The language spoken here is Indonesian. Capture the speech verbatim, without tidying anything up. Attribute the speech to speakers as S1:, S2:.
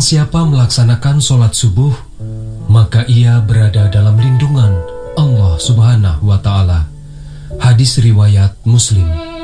S1: siapa melaksanakan sholat subuh, maka ia berada dalam lindungan Allah Subhanahu wa Ta'ala. Hadis riwayat Muslim.